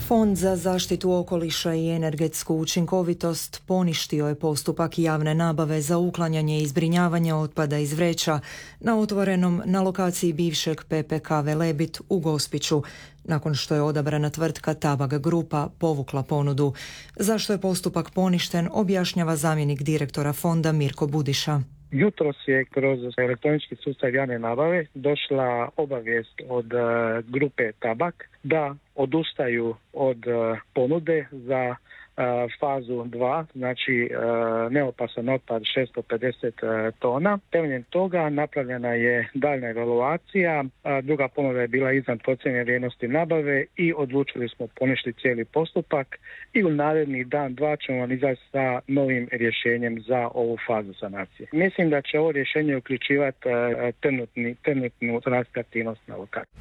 Fond za zaštitu okoliša i energetsku učinkovitost poništio je postupak javne nabave za uklanjanje i zbrinjavanje otpada iz vreća na otvorenom na lokaciji bivšeg PPK Velebit u Gospiću, nakon što je odabrana tvrtka Tabag Grupa povukla ponudu. Zašto je postupak poništen, objašnjava zamjenik direktora fonda Mirko Budiša. Jutros je kroz elektronički sustav javne nabave došla obavijest od grupe Tabak da odustaju od ponude za fazu 2, znači neopasan otpad 650 tona. Temeljem toga napravljena je daljna evaluacija, druga ponuda je bila iznad procijenjene vrijednosti nabave i odlučili smo poništiti cijeli postupak i u naredni dan, dva ćemo vam izaći sa novim rješenjem za ovu fazu sanacije. Mislim da će ovo rješenje uključivati trenutnu aktivnost na lokaciji.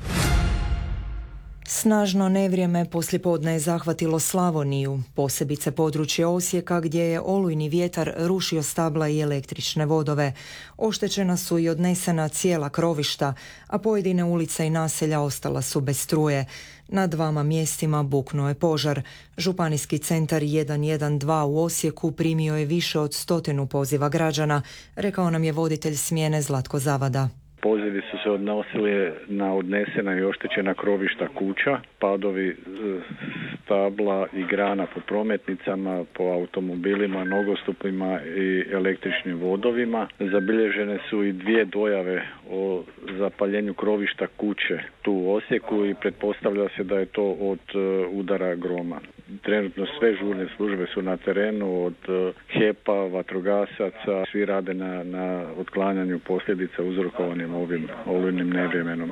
Snažno nevrijeme poslijepodne je zahvatilo Slavoniju, posebice područje Osijeka gdje je olujni vjetar rušio stabla i električne vodove. Oštećena su i odnesena cijela krovišta, a pojedine ulice i naselja ostala su bez struje. Na 2 mjestima buknuo je požar. Županijski centar 112 u Osijeku primio je više od 100 poziva građana, rekao nam je voditelj smjene Zlatko Zavada. Pozivi su se odnosili na odnesena i oštećena krovišta kuća, padovi stabla i grana po prometnicama, po automobilima, nogostupima i električnim vodovima. Zabilježene su i 2 dojave o zapaljenju krovišta kuće tu u Osijeku i pretpostavlja se da je to od udara groma. Trenutno sve žurne službe su na terenu, od HEP-a, vatrogasaca, svi rade na otklanjanju posljedica uzrokovanim ovim olujnim nevremenom.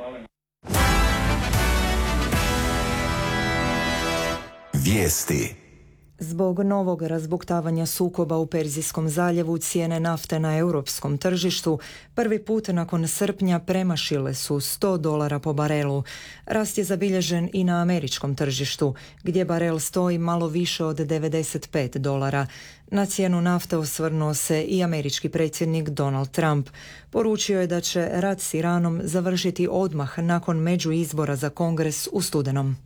Vijesti. Zbog novog razbuktavanja sukoba u Perzijskom zaljevu cijene nafte na europskom tržištu prvi put nakon srpnja premašile su $100 po barelu. Rast je zabilježen i na američkom tržištu, gdje barel stoji malo više od $95. Na cijenu nafte osvrnuo se i američki predsjednik Donald Trump. Poručio je da će rat s Iranom završiti odmah nakon međuizbora za Kongres u studenom.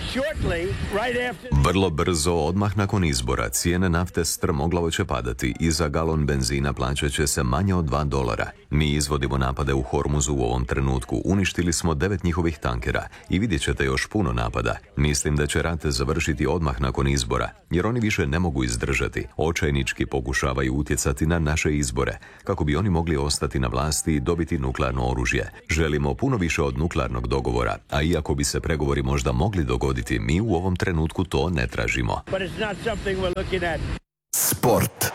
Vrlo brzo, odmah nakon izbora, cijene nafte strmoglavo će padati i za galon benzina plaćat će se manje od $2. Mi izvodimo napade u Hormuzu u ovom trenutku. Uništili smo 9 njihovih tankera i vidjet ćete još puno napada. Mislim da će rat završiti odmah nakon izbora, jer oni više ne mogu izdržati. Očajnički pokušavaju utjecati na naše izbore, kako bi oni mogli ostati na vlasti i dobiti nuklearno oružje. Želimo puno više od nuklearnog dogovora, a iako bi se pregovori možda mogli dogoditi, mi u ovom trenutku to ne tražimo. Sport.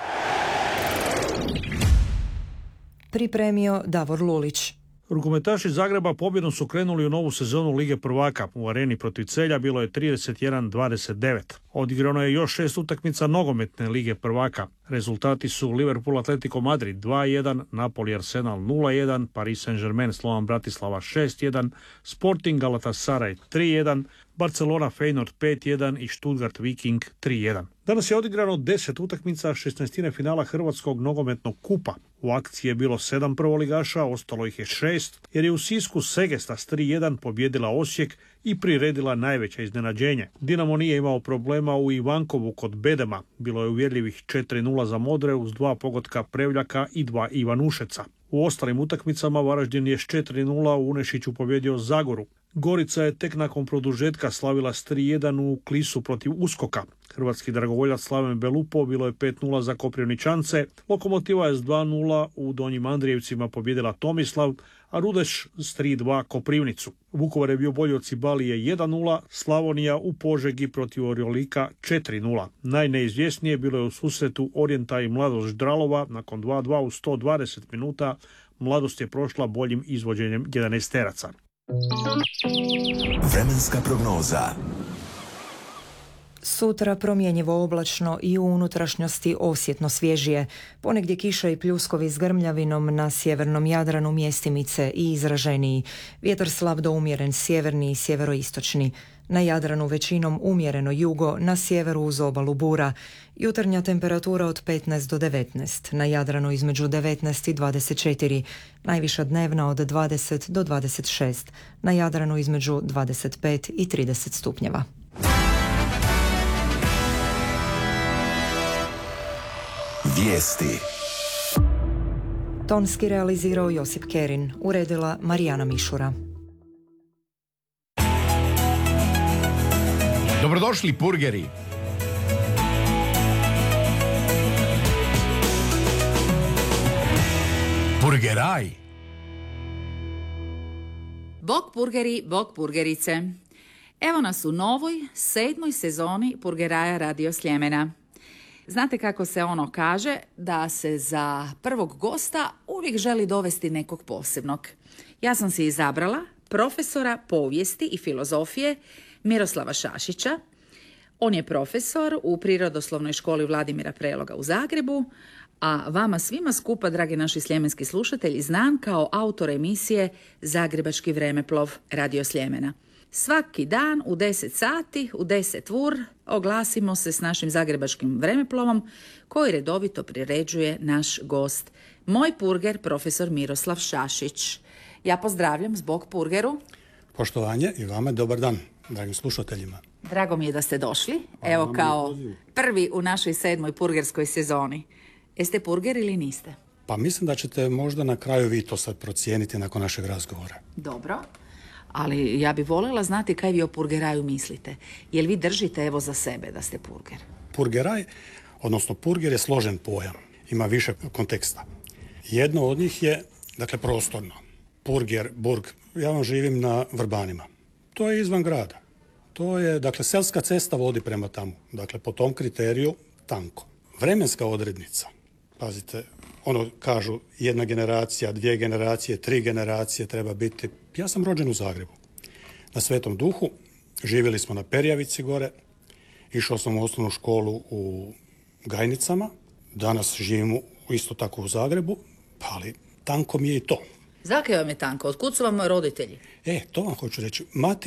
Pripremio Davor Lulić. Rukometaši Zagreba pobjedom su krenuli u novu sezonu Lige prvaka. U areni protiv Celja bilo je 31-29. Odigrano je još 6 utakmica nogometne Lige prvaka. Rezultati su Liverpool Atletico Madrid 2-1, Napoli Arsenal 0-1, Paris Saint-Germain Slovan Bratislava 6-1, Sporting Galatasaray 3-1, Barcelona Feyenoord 5-1 i Stuttgart Viking 3-1. Danas je odigrano 10 utakmica 16. finala Hrvatskog nogometnog kupa. U akciji je bilo 7 prvoligaša, ostalo ih je 6, jer je u Sisku Segesta s 3-1 pobjedila Osijek i priredila najveće iznenađenje. Dinamo nije imao problema u Ivankovu kod Bedema. Bilo je uvjerljivih 4-0 za Modre uz 2 pogotka Prevljaka i 2 Ivanušeca. U ostalim utakmicama Varaždin je s 4-0 u Unešiću pobjedio Zagoru. Gorica je tek nakon produžetka slavila s 3-1 u Klisu protiv Uskoka. Hrvatski dragovoljac Slaven Belupo bilo je 5-0 za Koprivničance. Lokomotiva je s 2-0 u Donjim Andrijevcima pobjedila Tomislav, a Rudeš s 3-2 Koprivnicu. Vukovar je bio bolji od Cibalije 1-0, Slavonija u Požegi protiv Orjolika 4-0. Najneizvjesnije bilo je u susretu Orijenta i Mladost Ždralova nakon 2-2 u 120 minuta. Mladost je prošla boljim izvođenjem 11-teraca. Vremenska prognoza. Sutra promjenjivo oblačno i u unutrašnjosti osjetno svježije. Ponegdje kiša i pljuskovi s grmljavinom na sjevernom Jadranu mjestimice i izraženiji. Vjetar slab do umjeren sjeverni i sjeveroistočni. Na Jadranu većinom umjereno jugo, na sjeveru uz obalu bura. Jutarnja temperatura od 15 do 19, na Jadranu između 19 i 24, najviša dnevna od 20 do 26, na Jadranu između 25 i 30 stupnjeva. Vijesti. Tonski realizirao Josip Kerin, uredila Marijana Mišura. Dobrodošli purgeri. Purgeraj. Bog purgeri, bog purgerice. Evo nas u novoj, 7. sezoni Purgeraja Radio Sljemena. Znate kako se ono kaže, da se za prvog gosta uvijek želi dovesti nekog posebnog. Ja sam si izabrala profesora povijesti i filozofije Miroslava Šašića. On je profesor u Prirodoslovnoj školi Vladimira Preloga u Zagrebu, a vama svima skupa, dragi naši sljemenski slušatelji, znan kao autor emisije Zagrebački vremeplov Radio Sljemena. Svaki dan u 10 sati, u 10 vur, oglasimo se s našim zagrebačkim vremeplovom koji redovito priređuje naš gost, moj purger, profesor Miroslav Šašić. Ja pozdravljam zbog purgeru. Poštovanje i vama dobar dan, dragim slušateljima. Drago mi je da ste došli, evo kao prvi u našoj 7. purgerskoj sezoni. Jeste purger ili niste? Pa mislim da ćete možda na kraju vi to sad procijeniti nakon našeg razgovora. Dobro, ali ja bih voljela znati kaj vi o purgeraju mislite. Jel vi držite evo za sebe da ste purger? Purgeraj, odnosno purger je složen pojam, ima više konteksta. Jedno od njih je, dakle, prostorno. Purger, burg, ja vam živim na Vrbanima. To je izvan grada. To je, dakle, selska cesta vodi prema tamo. Dakle, po tom kriteriju tanko. Vremenska odrednica, pazite, ono kažu jedna generacija, 2 generacije, 3 generacije treba biti. Ja sam rođen u Zagrebu, na Svetom Duhu, živjeli smo na Perjavici gore, išao sam u osnovnu školu u Gajnicama, danas živimo isto tako u Zagrebu, ali tanko mi je i to. Zakaj vam je tanko? Otkud su vam roditelji? To vam hoću reći.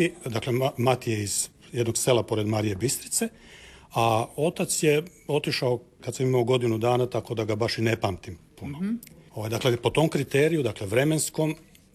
Mati je iz jednog sela pored Marije Bistrice, a otac je otišao kad sam imao godinu dana, tako da ga baš i ne pamtim puno. Dakle, po tom kriteriju, dakle, vremenskom,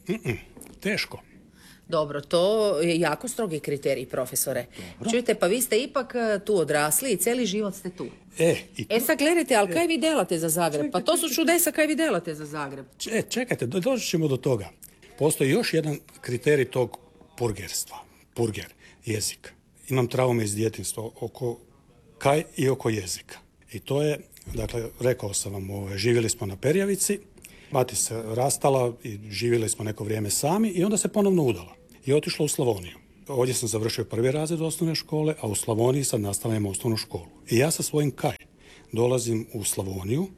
teško. Dobro, to je jako strogi kriterij, profesore. Dobro. Čujte, pa vi ste ipak tu odrasli i cijeli život ste tu. Sad gledajte, ali kaj vi delate za Zagreb? Čekajte, pa to su čudesa, kaj vi delate za Zagreb? Čekajte, doći ćemo do toga. Postoji još jedan kriterij tog purgerstva. Purger, jezik. Imam traume iz djetinjstva oko kaj i oko jezika. I to je, dakle, rekao sam vam, živjeli smo na Perjavici, mati se rastala i živjeli smo neko vrijeme sami i onda se ponovno udala i otišla u Slavoniju. Ovdje sam završio 1. razred osnovne škole, a u Slavoniji sad nastavljam osnovnu školu. I ja sa svojim kaj dolazim u Slavoniju,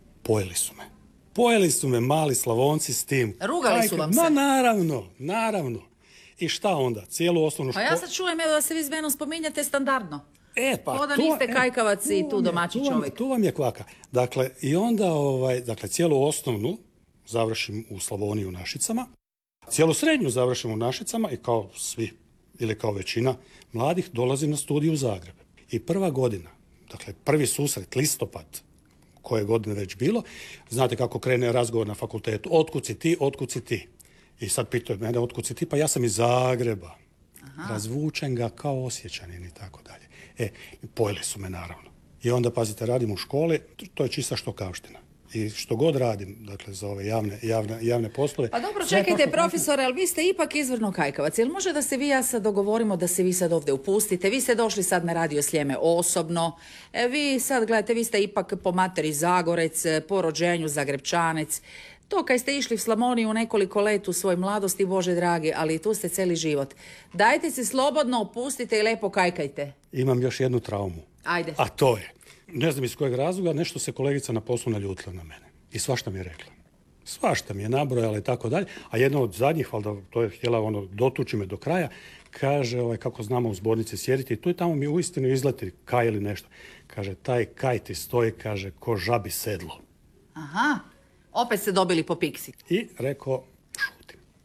pojeli su me mali Slavonci s tim. Rugali su vam se? Ma naravno. I šta onda? Cijelu osnovnu školu? Pa ja sad čujem da se vi s menom spominjate standardno. Da niste kajkavac i tu domaći čovjek. Tu vam je kvaka. Dakle, i onda cijelu osnovnu završim u Slavoniji u Našicama, cijelu srednju završim u Našicama i kao svi, ili kao većina mladih, dolazim na studij u Zagreb. I prva godina, dakle, prvi susret, listopad, koje godine već bilo, znate kako krene razgovor na fakultetu, otkud si ti? I sad pitaju mene, otkud si ti? Pa ja sam iz Zagreba. Razvučen ga kao Osječanin i tako dalje. Pojeli su me, naravno. I onda, pazite, radim u školi, to je čista štokavština. I što god radim, dakle, za ove javne poslove... Pa dobro, čekajte, profesore, ali vi ste ipak izvorno kajkavac. Jel može da se vi i ja sad dogovorimo da se vi sad ovdje upustite? Vi ste došli sad na Radio Sljeme osobno. Vi sad, gledajte, vi ste ipak po materi Zagorec, po rođenju Zagrebčanec. To kaj ste išli u Slavoniju nekoliko let u svoj mladosti, Bože dragi, ali tu ste cijeli život. Dajte se slobodno, opustite i lepo kajkajte. Imam još jednu traumu. Ajde. A to je, ne znam iz kojeg razloga, nešto se kolegica na poslu naljutila na mene. I svašta mi je rekla. Svašta mi je nabrojala i tako dalje. A jedna od zadnjih, valjda, to je htjela dotući me do kraja, kaže, kako znamo u zbornici sjediti, i tu i tamo mi uistinu izleti kaj ili nešto. Kaže, taj kaj ti stoji, kaže, ko žabi sedlo. Aha. Opet ste dobili po piksi. I rekao, šutim.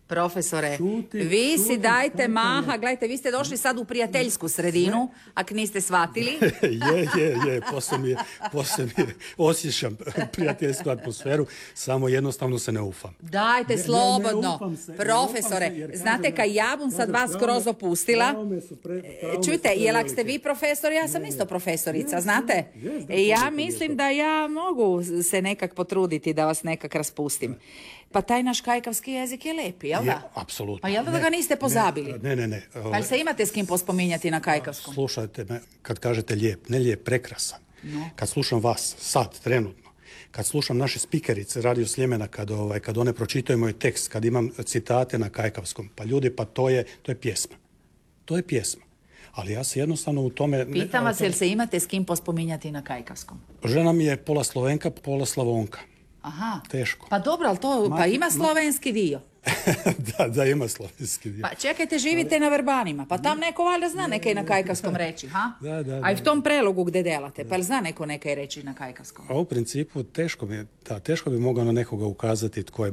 Profesore, vi si dajte maha, gledajte, vi ste došli sad u prijateljsku sredinu, ak niste shvatili. je, poslije mi osjećam prijateljsku atmosferu, samo jednostavno se ne ufam. Dajte, slobodno. Profesore, znate kaj ja bom sad vas skroz opustila? Čujte, jel ak ste vi profesor, ja sam isto profesorica, znate? Ja mislim da ja mogu se nekak potruditi da vas nekak raspustim. Pa taj naš kajkavski jezik je lepi, jel da? Apsolutno. Pa jel da ga niste pozabili? Ne. Pa jel se imate s kim pospominjati na kajkavskom? Slušajte me, kad kažete lijep, ne lijep, prekrasan. No. Kad slušam vas, sad, trenutno, kad slušam naše spikerice Radio Sljemena, kad one pročitaju moj tekst, kad imam citate na kajkavskom, pa ljudi, pa to je pjesma. To je pjesma. Ali ja se jednostavno u tome... Pitam vas, jel se imate s kim pospominjati na kajkavskom? Žena mi je pola Slovenka, pola Slavonka. Aha. Teško. Pa dobro, ali to, pa ima slovenski dio. da, ima slovenski dio. Pa čekajte, živite na Vrbanima, pa tam neko valjda zna nekaj na kajkavskom reći, ha? Da. A i v tom prelogu gdje delate, pa zna neko nekaj reći na kajkavskom? A u principu teško bi mogao na nekoga ukazati tko je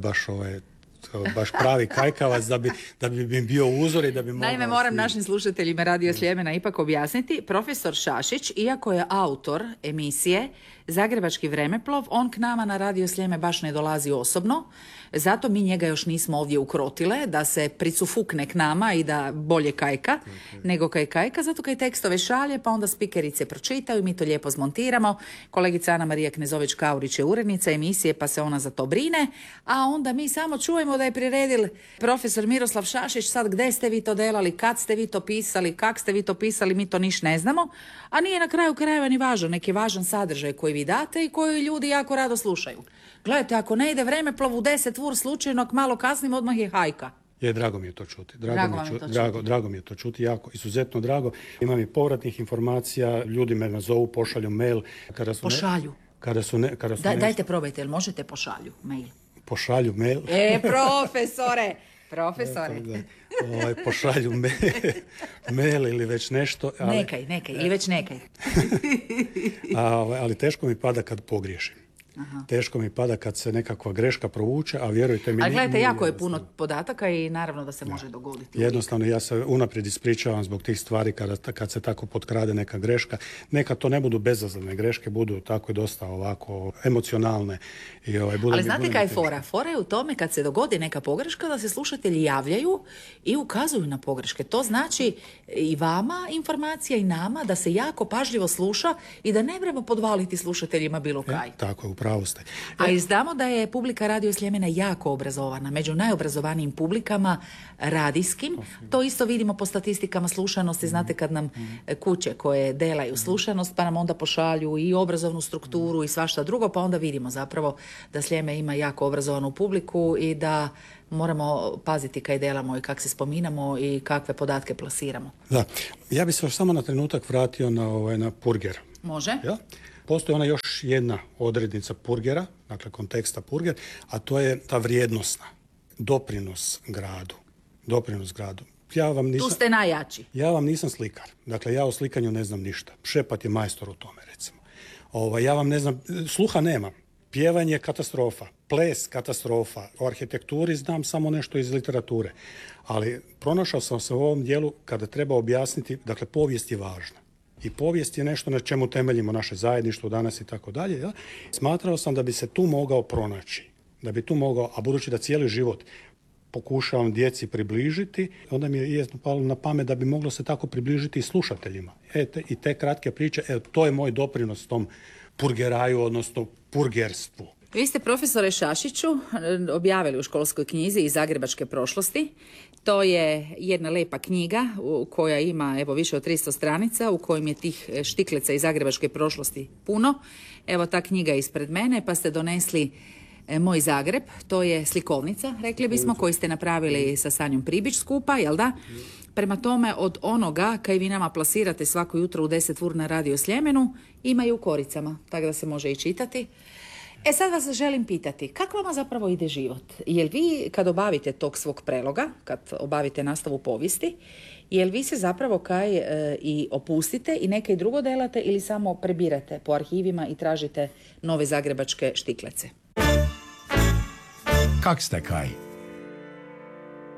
baš pravi kajkavac da bi bio uzor i da bi mogao... Naime, moram našim slušateljima Radio Sljemena ipak objasniti. Profesor Šašić, iako je autor emisije Zagrebački vremeplov, on k nama na Radio Sljeme baš ne dolazi osobno, zato mi njega još nismo ovdje ukrotile, da se pricufukne k nama i da bolje kajka, nego kaj kajka, zato kaj tekstove šalje, pa onda spikerice pročitaju, mi to lijepo zmontiramo. Kolegica Ana Marija Knezović-Kaurić je urednica emisije, pa se ona za to brine, a onda mi samo čujemo da je priredil profesor Miroslav Šašić, sad gdje ste vi to delali, kad ste vi to pisali, kak ste vi to pisali, mi to niš ne znamo, a nije na kraju krajeva ni važan, neki važan sadržaj koji vi date i koji ljudi jako rado slušaju. Gledajte, ako ne ide vremeplov u 10 ur slučajno, malo kasnim, odmah je hajka. Drago mi je to čuti. Drago mi je to čuti, jako, izuzetno drago. Imam i povratnih informacija, ljudi me nazovu, pošalju mail. Pošalju? Dajte probajte, jel možete pošalju mail? Pošalju mail? Profesore! Pošalju mail ili već nešto. Nekaj, ili već nekaj. Ali teško mi pada kad pogriješim. Aha. Teško mi pada kad se nekakva greška provuče, a vjerujte mi... Ali gledajte, jako je puno podataka i naravno da se može dogoditi. Jednostavno, ja se unaprijed ispričavam zbog tih stvari kad se tako potkrade neka greška. Neka to ne budu bezazlene greške, budu tako i dosta ovako emocionalne. Ali znate kaj je fora? Fora je u tome kad se dogodi neka pogreška da se slušatelji javljaju i ukazuju na pogreške. To znači i vama informacija i nama da se jako pažljivo sluša i da ne treba podvaliti slušateljima bilo kaj. Tako je, upravo ste. A i znamo da je publika Radio Sljemena jako obrazovana, među najobrazovanijim publikama radijskim. To isto vidimo po statistikama slušanosti. Znate kad nam kuće koje delaju slušanost, pa nam onda pošalju i obrazovnu strukturu i svašta drugo, pa onda vidimo zapravo da Sljeme ima jako obrazovanu publiku i da moramo paziti kaj delamo i kak se spominamo i kakve podatke plasiramo. Da, ja bih se samo na trenutak vratio na purger. Može. Ja? Postoji ona još jedna odrednica purgera, dakle konteksta purger, a to je ta vrijednosna. Doprinos gradu. Tu ste najjači. Ja vam nisam slikar. Dakle, ja o slikanju ne znam ništa. Šepat je majstor u tome, recimo. Ja vam ne znam, sluha nemam. Pjevanje katastrofa, ples katastrofa, o arhitekturi znam samo nešto iz literature. Ali pronašao sam se u ovom dijelu kada treba objasniti, dakle, povijest je važna. I povijest je nešto na čemu temeljimo naše zajedništvo danas i tako dalje. Ja? Smatrao sam da bi se tu mogao pronaći. Da bi tu mogao, a budući da cijeli život pokušavam djeci približiti, onda mi je palo na pamet da bi moglo se tako približiti i slušateljima. I te kratke priče, to je moj doprinos tom purgeraju, odnosno purgerstvu. Vi ste, profesore Šašiću, objavili u školskoj knjizi iz Zagrebačke prošlosti. To je jedna lepa knjiga koja ima više od 300 stranica, u kojim je tih štikleca iz Zagrebačke prošlosti puno. Evo ta knjiga ispred mene, pa ste donesli Moj Zagreb, to je slikovnica, rekli bismo, koju ste napravili sa Sanjom Pribić skupa, jel da? Prema tome, od onoga kaj vi nama plasirate svako jutro u 10 ur na Radio Sljemenu, ima i u koricama, tako da se može i čitati. Sad vas želim pitati, kako vama zapravo ide život? Jel vi, kad obavite tog svog preloga, kad obavite nastavu povijesti, jel vi se zapravo kaj i opustite i nekaj drugo delate ili samo prebirate po arhivima i tražite nove zagrebačke štiklece? Kak ste kaj?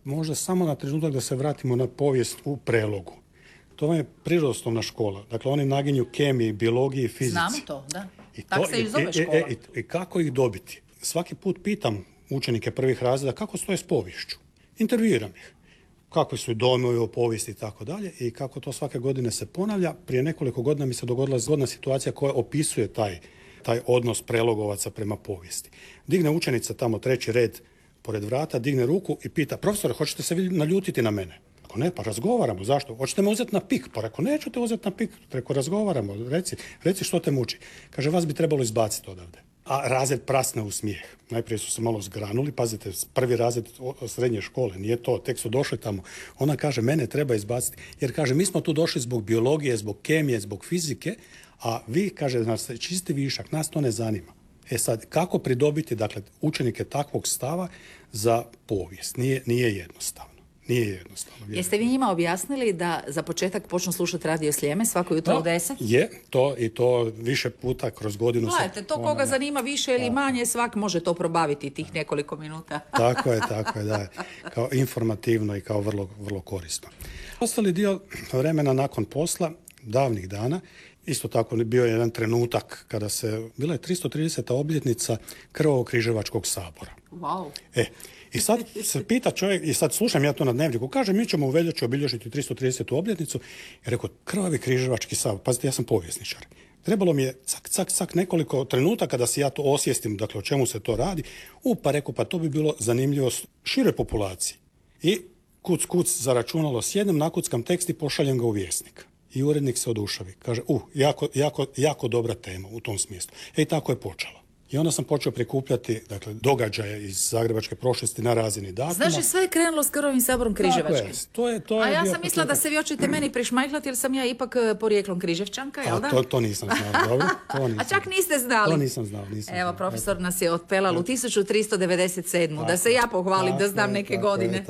možda samo na trenutak da se vratimo na povijest u Prelogu. To vam je prirodoslovna škola. Dakle, oni naginju kemiji, biologiji, fizici. Znamo to, da. Tako se i zove škola. I kako ih dobiti? Svaki put pitam učenike prvih razreda kako stoje s poviješću. Intervjuiram ih. Kakvi su dojmovi o povijesti i tako dalje i kako to svake godine se ponavlja. Prije nekoliko godina mi se dogodila zgodna situacija koja opisuje taj odnos Prelogovaca prema povijesti. Digne učenica tamo 3. red pored vrata, digne ruku i pita: profesore, hoćete se vi naljutiti na mene? Ako ne, pa razgovaramo. Zašto? Hoćete me uzeti na pik? Pa ako neću te uzeti na pik, preko razgovaramo. Reci što te muči. Kaže, vas bi trebalo izbaciti odavde. A razred prasne u smijeh. Najprije su se malo zgranuli, pazite, prvi razred srednje škole, nije to, tek su došli tamo. Ona kaže, mene treba izbaciti, jer kaže, mi smo tu došli zbog biologije, zbog kemije, zbog fizike, a vi, kaže, nas čisti višak, nas to ne zanima. E sad, kako pridobiti, dakle, učenike takvog stava za povijest? Nije jednostavno. Nije jednostavno. Jeste vi njima objasnili da za početak počnu slušati Radio Sljeme svako jutro u 10? Je, to više puta kroz godinu. Gledajte, to koga zanima više ili manje, svak može to probaviti tih nekoliko minuta. Tako je, da. Kao informativno i kao vrlo, vrlo korisno. Ostali dio vremena nakon posla, davnih dana, isto tako bio je jedan trenutak kada bila je 330. obljetnica Krvavo-križevačkog sabora. Wow. I sad se pita čovjek, i sad slušam ja to na Dnevniku, kaže, mi ćemo u veljači obilježiti 330. obljetnicu. I rekao, Krvavi križevački sabor, pazite, ja sam povjesničar. Trebalo mi je cak nekoliko trenutaka da si ja to osvijestim, dakle, o čemu se to radi. Pa rekao, pa to bi bilo zanimljivo široj populaciji. I kuc zaračunalo, sjednem, nakuckam tekst i pošaljem ga u Vjesnik. I urednik se odušavi. Kaže, jako dobra tema u tom smislu. I tako je počelo. I onda sam počeo prikupljati, dakle, događaje iz zagrebačke prošlosti na razini datuma. Znači, sve je krenulo s Krvavim saborom križevačkim. To je ja sam mislila da se vi hoćete meni prišmajhlati, jer sam ja ipak porijeklom Križevčanka, jel da? To nisam znao, dobro. A čak niste znali? To nisam znao. Evo, profesor nas je otpelal u 1397. Da se ja pohvalim da znam neke godine.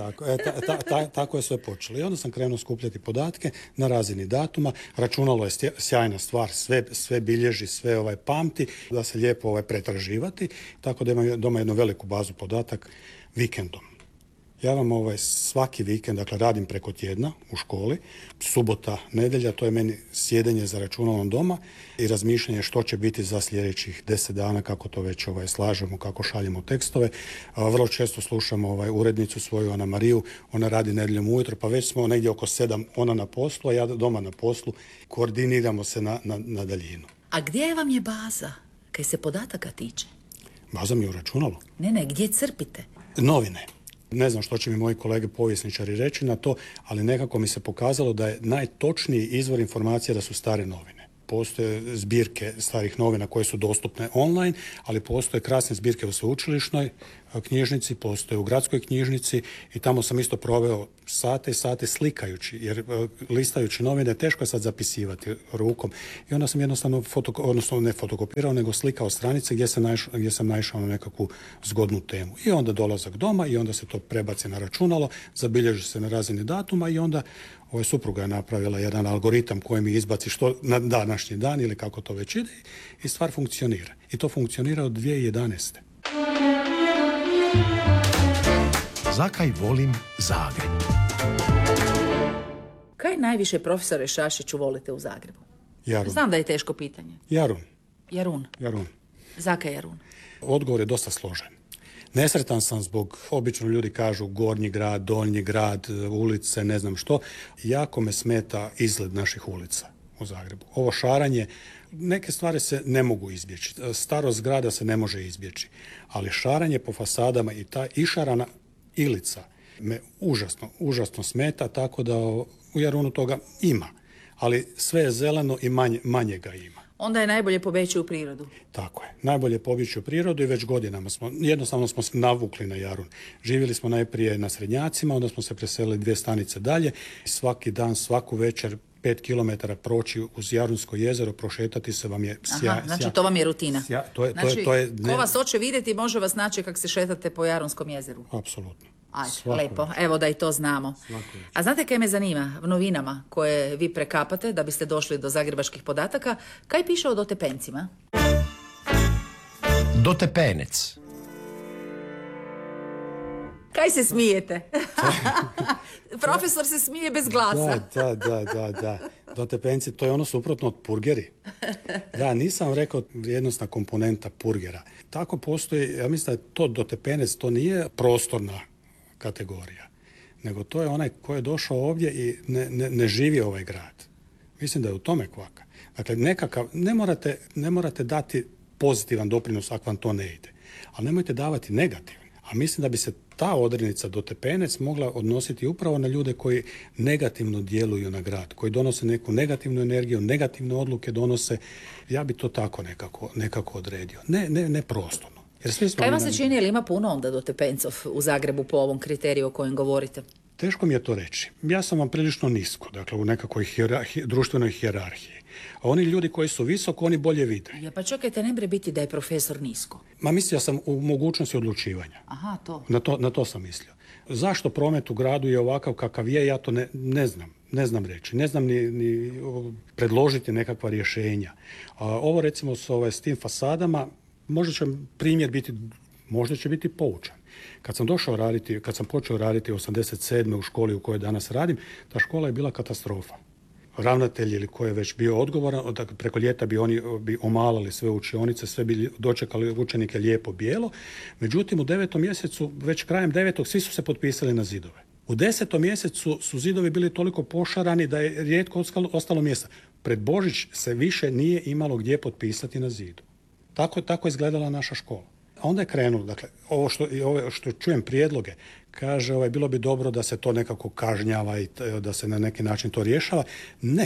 Tako je sve počelo. I onda sam krenuo skupljati podatke na razini datuma. Računalo je sjajna stvar, sve bilježi, sve pamti, da se lijepo pretraživati, tako da imam doma jednu veliku bazu podatak vikendom. Ja vam svaki vikend, dakle, radim preko tjedna u školi, subota, nedjelja, to je meni sjedenje za računalom doma i razmišljanje što će biti za sljedećih 10 dana, kako to već slažemo, kako šaljemo tekstove. Vrlo često slušam urednicu svoju, Ana Mariju, ona radi nedjeljom ujutro, pa već smo negdje oko 7 ona na poslu, a ja doma na poslu, koordiniramo se na daljinu. A gdje vam je baza, kaj se podataka tiče? Baza mi je u računalu. Ne, gdje crpite? Novine. Ne znam što će mi moji kolege povjesničari reći na to, ali nekako mi se pokazalo da je najtočniji izvor informacija da su stare novine. Postoje zbirke starih novina koje su dostupne online, ali postoje krasne zbirke u sveučilišnoj knjižnici, postoje u gradskoj knjižnici i tamo sam isto proveo sate i sate slikajući, jer listajući novine teško je sad zapisivati rukom. I onda sam jednostavno ne fotokopirao, nego slikao stranice gdje sam naišao na nekakvu zgodnu temu. I onda dolazak doma i onda se to prebaci na računalo, zabilježi se na razini datuma i onda supruga je napravila jedan algoritam koji mi izbaci što na današnji dan ili kako to već ide i stvar funkcionira. I to funkcionira od 2011. Zakaj volim Zagreb? Kaj najviše, profesore Šašiću, volite u Zagrebu? Jarun. Znam da je teško pitanje. Jarun. Zakaj Jarun? Odgovor je dosta složen. Nesretan sam zbog, obično ljudi kažu, gornji grad, donji grad, ulice, ne znam što. Jako me smeta izgled naših ulica u Zagrebu. Ovo šaranje, neke stvari se ne mogu izbjeći. Starost zgrada se ne može izbjeći. Ali šaranje po fasadama i ta išarana ilica me užasno smeta, tako da u Jarunu toga ima. Ali sve je zeleno i manje ga ima. Onda je najbolje pobjeći u prirodu. Tako je. Najbolje pobjeći u prirodu i već godinama jednostavno smo se navukli na Jarun. Živjeli smo najprije na Srednjacima, onda smo se preselili 2 stanice dalje. Svaki dan, svaku večer 5 kilometara proći uz Jarunsko jezero, prošetati se vam je sjajno. Znači to vam je rutina. To je ko vas hoće vidjeti, može vas naći kako se šetate po Jarunskom jezeru. Apsolutno. Ajde, lepo. Evo da i to znamo. A znate kaj me zanima? V novinama koje vi prekapate da biste došli do zagrebačkih podataka, kaj piše o dotepencima? Dotepenec. Kaj se smijete? Profesor se smije bez glasa. Da. Dotepenci, to je ono suprotno od purgeri. Ja nisam rekao vrijednostna komponenta purgera. Tako postoji, ja mislim da je to dotepenec, to nije prostorna kategorija, nego to je onaj ko je došao ovdje i ne živi ovaj grad. Mislim da je u tome kvaka. Dakle, ne morate dati pozitivan doprinos ako vam to ne ide, ali nemojte davati negativan. A mislim da bi se ta odrednica dotepenec mogla odnositi upravo na ljude koji negativno djeluju na grad, koji donose neku negativnu energiju, negativne odluke donose. Ja bi to tako nekako odredio. Ne prostorno. Kaj vam se čini, ili ima puno onda dotepencov u Zagrebu po ovom kriteriju o kojem govorite? Teško mi je to reći. Ja sam vam prilično nisko, dakle u nekakvoj društvenoj hijerarhiji. A oni ljudi koji su visoko, oni bolje vide. Ja, pa čekajte, ne bre biti da je profesor nisko. Mislio sam u mogućnosti odlučivanja. Aha, to. Na to sam mislio. Zašto promet u gradu je ovakav kakav je, ja to ne znam. Ne znam reći. Ne znam ni predložiti nekakva rješenja. Ovo recimo s tim fasadama, možda će primjer biti poučan. Kad sam počeo raditi 87. u školi u kojoj danas radim, ta škola je bila katastrofa. Ravnatelj ili ko je već bio odgovoran, preko ljeta bi omalali sve učionice, sve bi dočekali učenike lijepo bijelo. Međutim, u 9. mjesecu, već krajem 9. svi su se potpisali na zidove. U 10. mjesecu su zidovi bili toliko pošarani da je rijetko ostalo mjesta. Pred Božić se više nije imalo gdje potpisati na zidu. Tako je izgledala naša škola. A onda je krenulo, dakle, ovo što čujem prijedloge, kaže bilo bi dobro da se to nekako kažnjava i da se na neki način to rješava. Ne,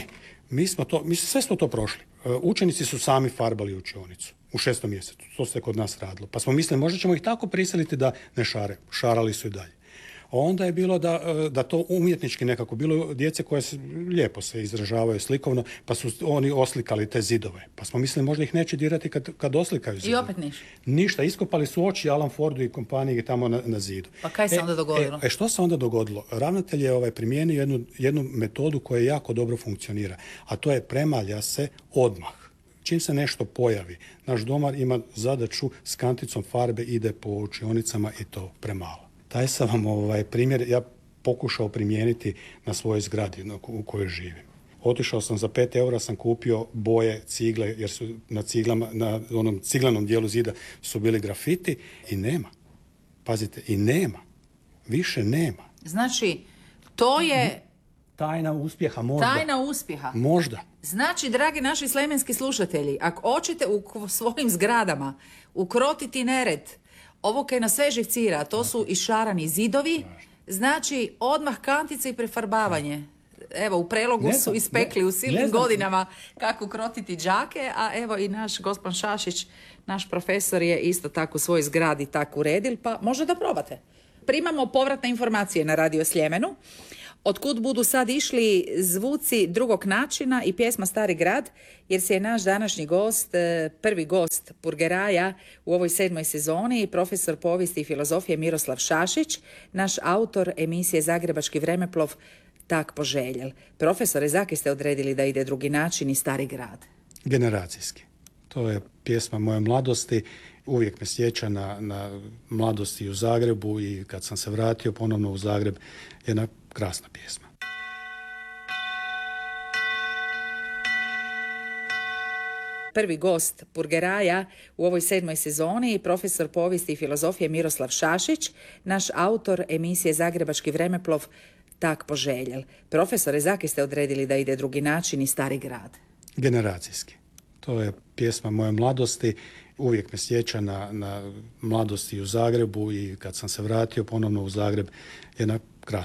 sve smo to prošli. Učenici su sami farbali učionicu u 6. mjesecu, to se kod nas radilo. Pa smo mislili, možda ćemo ih tako prisiliti da ne šare. Šarali su i dalje. Onda je bilo da to umjetnički nekako, bilo djece koje lijepo se izražavaju slikovno, pa su oni oslikali te zidove. Pa smo mislili možda ih neće dirati kad oslikaju zidove. I opet ništa. Ništa, iskopali su oči Alan Fordu i kompaniji tamo na zidu. Pa kaj se onda dogodilo? Što se onda dogodilo? Ravnatelj je primijenio jednu metodu koja jako dobro funkcionira, a to je premalja se odmah. Čim se nešto pojavi, naš domar ima zadaću s kanticom farbe, ide po učionicama i to premalo. Taj sam vam primjer ja pokušao primijeniti na svojoj zgradi u kojoj živim. Otišao sam za 5 eura, sam kupio boje, cigle, jer su na onom ciglanom dijelu zida su bili grafiti i nema. Pazite, i nema. Više nema. Znači, to je... Tajna uspjeha, možda. Tajna uspjeha. Možda. Znači, dragi naši slemenski slušatelji, ako hoćete u svojim zgradama ukrotiti nered, ovo kaj na sve živcira, to su išarani zidovi, znači odmah kantice i prefarbavanje. Evo, u prelogu su ispekli u silnim godinama kako ukrotiti đake, a evo i naš gospon Šašić, naš profesor je isto tako u svojoj zgradi tako uredil, pa možda da probate. Primamo povratne informacije na Radio Sljemenu. Otkud budu sad išli zvuci drugog načina i pjesma Stari grad, jer se je naš današnji gost, prvi gost Purgeraja u ovoj 7. sezoni, profesor povijesti i filozofije Miroslav Šašić, naš autor emisije Zagrebački vremeplov, tak poželjel. Profesore, zaki ste odredili da ide drugi način i Stari grad? Generacijski. To je pjesma moje mladosti. Uvijek me sjeća na mladosti u Zagrebu i kad sam se vratio ponovno u Zagreb, jedna krasna pjesma. Prvi gost Purgeraja u ovoj 7. sezoni, profesor povijesti i filozofije Miroslav Šašić, naš autor emisije Zagrebački vremeplov, tak poželjel. Profesore, zaki ste odredili da ide drugi način i Stari grad? Generacijski. To je pjesma moje mladosti. Uvijek me sjeća na mladosti u Zagrebu i kad sam se vratio ponovno u Zagreb, jedna